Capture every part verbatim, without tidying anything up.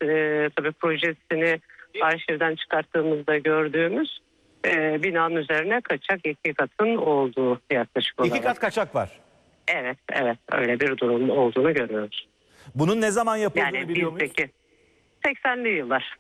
e, tabii projesini arşivden çıkarttığımızda gördüğümüz e, binanın üzerine kaçak iki katın olduğu yaklaşık olarak. İki kat kaçak var. Evet, evet öyle bir durum olduğunu görüyoruz. Bunun ne zaman yapıldığını Yani biliyor muyuz? bizdeki seksenli yıllar.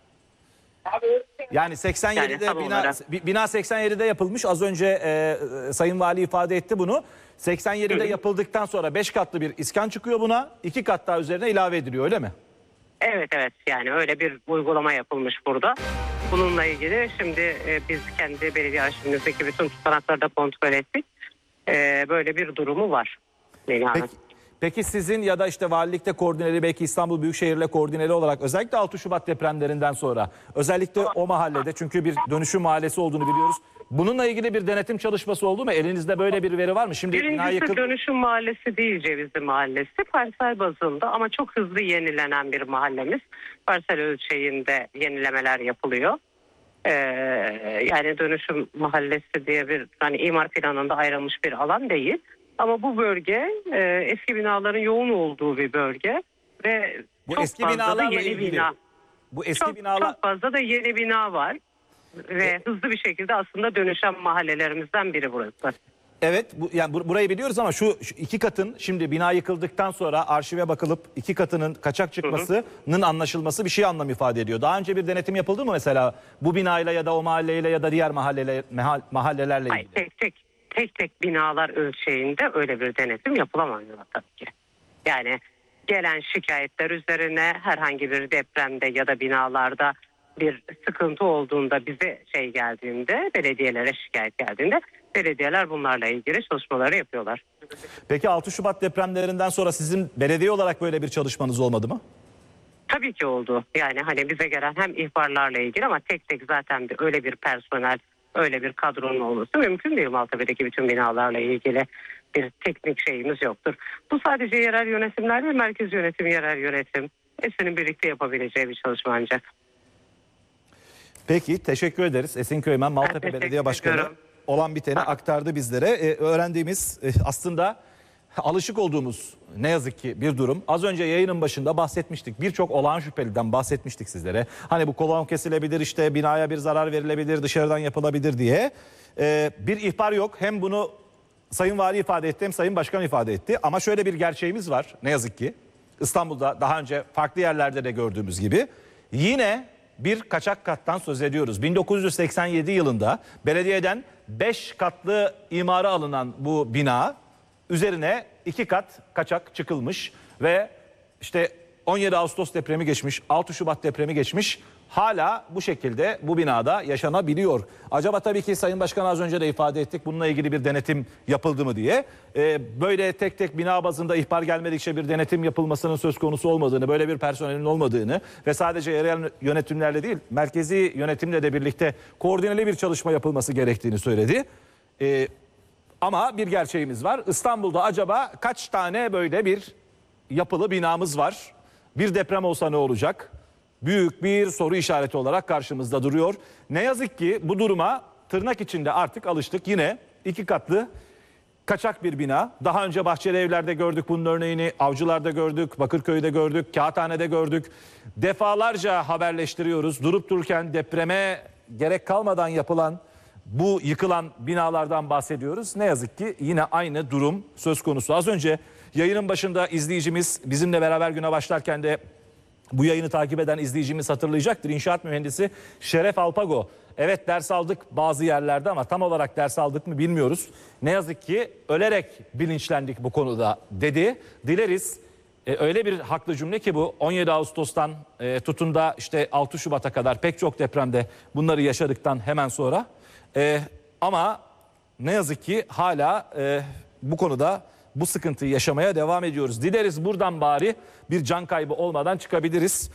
Yani seksen yedide Yani tam bina, olarak. bina seksen yedide yapılmış. Az önce e, Sayın Vali ifade etti bunu. seksen yedide Hı hı. yapıldıktan sonra beş katlı bir iskan çıkıyor buna. iki kat daha üzerine ilave ediliyor, öyle mi? Evet evet yani öyle bir uygulama yapılmış burada. Bununla ilgili şimdi e, biz kendi belediye arşivimizdeki bütün tutanakları da kontrol ettik. E, böyle bir durumu var. Melih Hanım. Peki, peki sizin ya da işte valilikte koordineli, belki İstanbul Büyükşehir'le koordineli olarak özellikle altı Şubat depremlerinden sonra özellikle o mahallede, çünkü bir dönüşüm mahallesi olduğunu biliyoruz. Bununla ilgili bir denetim çalışması oldu mu? Elinizde böyle bir veri var mı? Şimdi bina Birincisi yıkıl... dönüşüm mahallesi değil Cevizli Mahallesi. Parsel bazında ama çok hızlı yenilenen bir mahallemiz. Parsel ölçeğinde yenilemeler yapılıyor. Ee, yani dönüşüm mahallesi diye bir hani imar planında ayrılmış bir alan değil. Ama bu bölge e, eski binaların yoğun olduğu bir bölge ve Bu çok eski fazla da binalarla yeni ilgili. bina. Bu eski Çok, binalar... çok fazla da yeni bina var ve hızlı bir şekilde aslında dönüşen mahallelerimizden biri burası. Evet, bu, yani bur- burayı biliyoruz ama şu, şu iki katın, şimdi bina yıkıldıktan sonra arşive bakılıp iki katının kaçak çıkmasının anlaşılması bir şey anlam ifade ediyor. Daha önce bir denetim yapıldı mı mesela bu binayla ya da o mahalleyle ya da diğer mahalleler, mahal- mahallelerle ilgili? Hayır, tek tek tek tek binalar ölçeğinde öyle bir denetim yapılamıyor tabii ki. Yani gelen şikayetler üzerine herhangi bir depremde ya da binalarda bir sıkıntı olduğunda bize şey geldiğinde, belediyelere şikayet geldiğinde belediyeler bunlarla ilgili çalışmaları yapıyorlar. Peki altı Şubat depremlerinden sonra sizin belediye olarak böyle bir çalışmanız olmadı mı? Tabii ki oldu. Yani hani bize gelen hem ihbarlarla ilgili ama tek tek zaten bir, öyle bir personel, öyle bir kadronun olması mümkün değil. Maltepe'deki bütün binalarla ilgili bir teknik şeyimiz yoktur. Bu sadece yerel yönetimler ve merkez yönetim, yerel yönetim hepsinin birlikte yapabileceği bir çalışma ancak. Peki, teşekkür ederiz. Esin Köymen, Maltepe teşekkür Belediye Başkanı ediyorum. olan biteni aktardı bizlere. Ee, öğrendiğimiz e, aslında alışık olduğumuz ne yazık ki bir durum. Az önce yayının başında bahsetmiştik. Birçok olağan şüpheliden bahsetmiştik sizlere. Hani bu kolon kesilebilir, işte binaya bir zarar verilebilir, dışarıdan yapılabilir diye. Ee, bir ihbar yok. Hem bunu Sayın Vali ifade etti hem Sayın Başkan ifade etti. Ama şöyle bir gerçeğimiz var ne yazık ki. İstanbul'da daha önce farklı yerlerde de gördüğümüz gibi yine bir kaçak kattan söz ediyoruz. bin dokuz yüz seksen yedi yılında belediyeden beş katlı imara alınan bu bina üzerine iki kat kaçak çıkılmış ve işte on yedi Ağustos depremi geçmiş, altı Şubat depremi geçmiş. Hala bu şekilde bu binada yaşanabiliyor. Acaba, tabii ki Sayın Başkan az önce de ifade ettik, bununla ilgili bir denetim yapıldı mı diye. Ee, böyle tek tek bina bazında ihbar gelmedikçe bir denetim yapılmasının söz konusu olmadığını, böyle bir personelin olmadığını ve sadece yerel yönetimlerle değil, merkezi yönetimle de birlikte koordineli bir çalışma yapılması gerektiğini söyledi. Ee, ama bir gerçeğimiz var. İstanbul'da acaba kaç tane böyle bir yapılı binamız var? Bir deprem olsa ne olacak? Büyük bir soru işareti olarak karşımızda duruyor. Ne yazık ki bu duruma tırnak içinde artık alıştık. Yine iki katlı kaçak bir bina. Daha önce Bahçeli Evler'de gördük bunun örneğini. Avcılar'da gördük, Bakırköy'de gördük, Kağıthane'de gördük. Defalarca haberleştiriyoruz. Durup dururken depreme gerek kalmadan yapılan bu yıkılan binalardan bahsediyoruz. Ne yazık ki yine aynı durum söz konusu. Az önce yayının başında izleyicimiz bizimle beraber güne başlarken de bu yayını takip eden izleyicimiz hatırlayacaktır. İnşaat mühendisi Şeref Alpago. Evet, ders aldık bazı yerlerde ama tam olarak ders aldık mı bilmiyoruz. Ne yazık ki ölerek bilinçlendik bu konuda dedi. Dileriz e, öyle bir haklı cümle ki bu, on yedi Ağustos'tan e, tutun da işte altı Şubat'a kadar pek çok depremde bunları yaşadıktan hemen sonra. E, ama ne yazık ki hala e, bu konuda bu sıkıntıyı yaşamaya devam ediyoruz. Dileriz buradan bari bir can kaybı olmadan çıkabiliriz.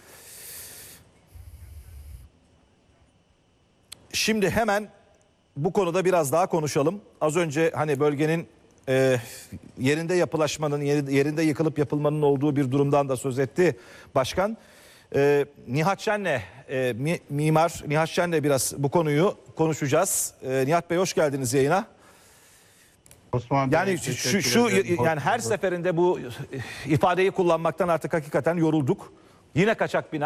Şimdi hemen bu konuda biraz daha konuşalım. Az önce hani bölgenin e, yerinde yapılaşmanın, yerinde yıkılıp yapılmanın olduğu bir durumdan da söz etti başkan. E, Nihat Şen'le, e, mimar Nihat Şen'le biraz bu konuyu konuşacağız. E, Nihat Bey, hoş geldiniz yayına. Osman Bey, Yani şu, şu yani her seferinde bu ifadeyi kullanmaktan artık hakikaten yorulduk. Yine kaçak bina.